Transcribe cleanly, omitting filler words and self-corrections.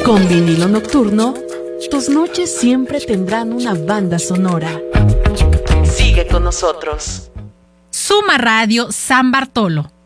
Con Vinilo Nocturno, tus noches siempre tendrán una banda sonora. Sigue con nosotros. Suma Radio San Bartolo.